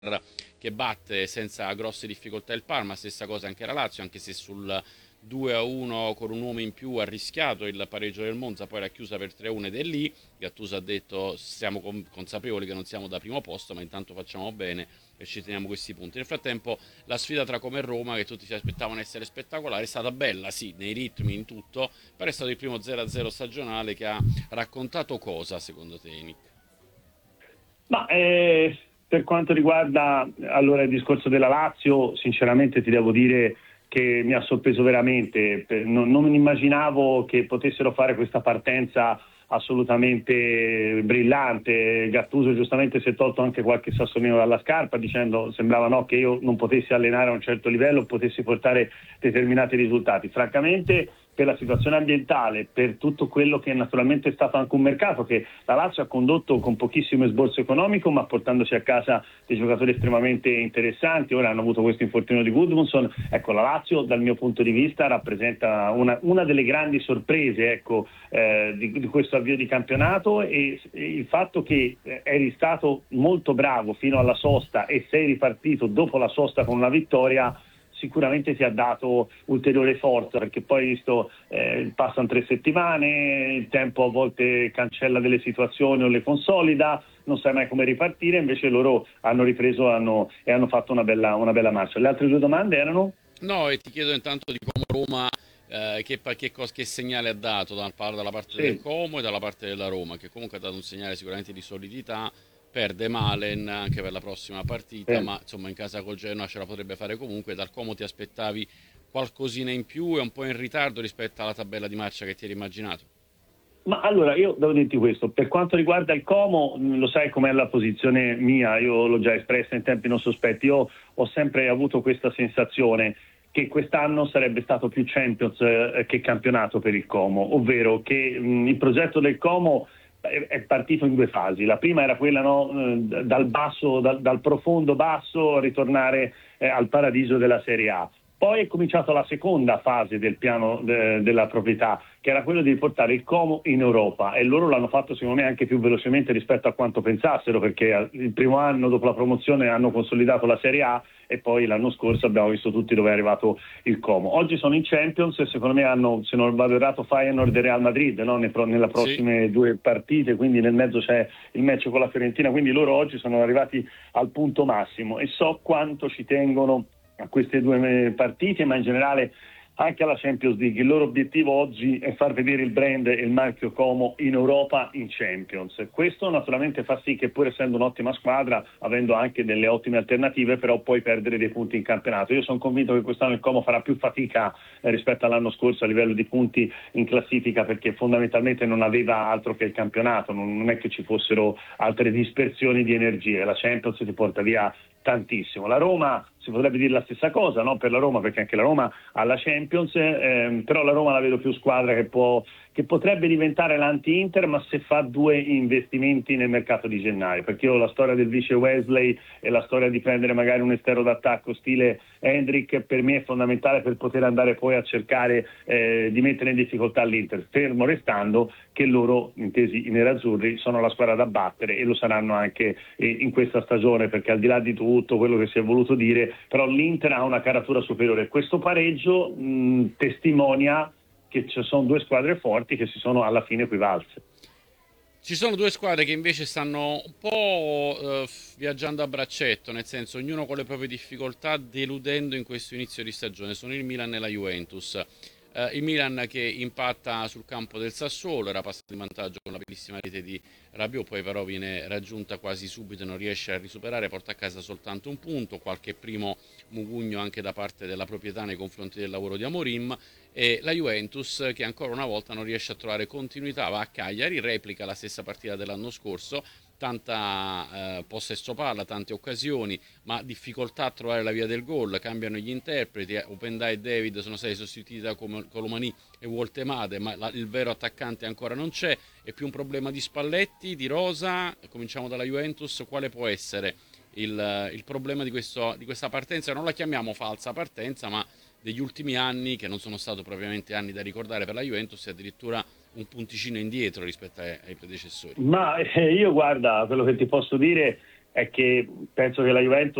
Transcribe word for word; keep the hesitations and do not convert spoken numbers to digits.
che batte senza grosse difficoltà il Parma, stessa cosa anche la Lazio, anche se sul due a uno con un uomo in più ha rischiato il pareggio del Monza, poi era chiusa per tre a uno ed è lì. Gattuso ha detto siamo consapevoli che non siamo da primo posto, ma intanto facciamo bene e ci teniamo questi punti. Nel frattempo la sfida tra Como e Roma, che tutti si aspettavano essere spettacolare, è stata bella, sì, nei ritmi, in tutto, però è stato il primo zero a zero stagionale che ha raccontato cosa, secondo te, Nick? Ma eh, per quanto riguarda allora il discorso della Lazio, sinceramente ti devo dire che mi ha sorpreso veramente. Non, non immaginavo che potessero fare questa partenza assolutamente brillante. Gattuso giustamente si è tolto anche qualche sassolino dalla scarpa dicendo sembrava no, che io non potessi allenare a un certo livello, potessi portare determinati risultati. Francamente per la situazione ambientale, per tutto quello che naturalmente è stato anche un mercato che la Lazio ha condotto con pochissimo esborso economico ma portandosi a casa dei giocatori estremamente interessanti. Ora hanno avuto questo infortunio di Gudmundsson. Ecco, la Lazio dal mio punto di vista rappresenta una, una delle grandi sorprese ecco, eh, di, di questo avvio di campionato e, e il fatto che eh, eri stato molto bravo fino alla sosta e sei ripartito dopo la sosta con una vittoria sicuramente ti ha dato ulteriore forza, perché poi visto eh, passano tre settimane, il tempo a volte cancella delle situazioni o le consolida, non sai mai come ripartire, invece loro hanno ripreso hanno, e hanno fatto una bella, una bella marcia. Le altre due domande erano? No, e ti chiedo intanto di Como Roma, eh, che, che, cos- che segnale ha dato da- dalla parte del Sì. Como e dalla parte della Roma, che comunque ha dato un segnale sicuramente di solidità. Perde Malen anche per la prossima partita, Sì. ma insomma in casa col Genoa ce la potrebbe fare comunque. Dal Como ti aspettavi qualcosina in più e un po' in ritardo rispetto alla tabella di marcia che ti eri immaginato? Ma allora io devo dirti questo, per quanto riguarda il Como, mh, lo sai com'è la posizione mia, io l'ho già espressa in tempi non sospetti, io ho sempre avuto questa sensazione che quest'anno sarebbe stato più Champions eh, che campionato per il Como, ovvero che mh, il progetto del Como è, è partito in due fasi. La prima era quella no, eh, dal basso, dal, dal profondo basso, ritornare eh, al paradiso della Serie A. Poi è cominciata la seconda fase del piano de, della proprietà, che era quello di portare il Como in Europa, e loro l'hanno fatto secondo me anche più velocemente rispetto a quanto pensassero, perché il primo anno dopo la promozione hanno consolidato la Serie A e poi l'anno scorso abbiamo visto tutti dove è arrivato il Como. Oggi sono in Champions e secondo me hanno, se non vado errato, Feyenoord e Real Madrid no? Nelle Sì. prossime due partite, quindi nel mezzo c'è il match con la Fiorentina, quindi loro oggi sono arrivati al punto massimo e so quanto ci tengono a queste due partite, ma in generale anche alla Champions League. Il loro obiettivo oggi è far vedere il brand e il marchio Como in Europa in Champions. Questo naturalmente fa sì che, pur essendo un'ottima squadra, avendo anche delle ottime alternative, però puoi perdere dei punti in campionato. Io sono convinto che quest'anno il Como farà più fatica eh, rispetto all'anno scorso a livello di punti in classifica, perché fondamentalmente non aveva altro che il campionato, non, non è che ci fossero altre dispersioni di energie. La Champions ti porta via tantissimo. La Roma si potrebbe dire la stessa cosa, no? Per la Roma, perché anche la Roma ha la Champions, ehm, però la Roma la vedo più squadra che può che potrebbe diventare l'anti-Inter, ma se fa due investimenti nel mercato di gennaio, perché io la storia del vice Wesley e la storia di prendere magari un esterno d'attacco stile Hendrick per me è fondamentale per poter andare poi a cercare eh, di mettere in difficoltà l'Inter, fermo restando che loro, intesi i nerazzurri, sono la squadra da battere e lo saranno anche eh, in questa stagione, perché al di là di tutto quello che si è voluto dire, però l'Inter ha una caratura superiore. Questo pareggio mh, testimonia che ci sono due squadre forti che si sono alla fine equivalse. Ci sono due squadre che invece stanno un po' eh, viaggiando a braccetto, nel senso ognuno con le proprie difficoltà, deludendo in questo inizio di stagione. Sono il Milan e la Juventus. Eh, il Milan che impatta sul campo del Sassuolo, era passato in vantaggio con la bellissima rete di Rabiot, poi però viene raggiunta quasi subito, non riesce a risuperare, porta a casa soltanto un punto, qualche primo mugugno anche da parte della proprietà nei confronti del lavoro di Amorim, e la Juventus che ancora una volta non riesce a trovare continuità, va a Cagliari, replica la stessa partita dell'anno scorso, tanta eh, possesso palla, tante occasioni, ma difficoltà a trovare la via del gol, cambiano gli interpreti, Openda e David sono stati sostituiti da Colomani e Woltemade, ma la, il vero attaccante ancora non c'è, è più un problema di Spalletti, di Rosa. Cominciamo dalla Juventus, quale può essere il, il problema di, questo, di questa partenza? Non la chiamiamo falsa partenza, ma degli ultimi anni, che non sono stati propriamente anni da ricordare per la Juventus, è addirittura un punticino indietro rispetto ai, ai predecessori. Ma eh, io guarda, quello che ti posso dire è che penso che la Juventus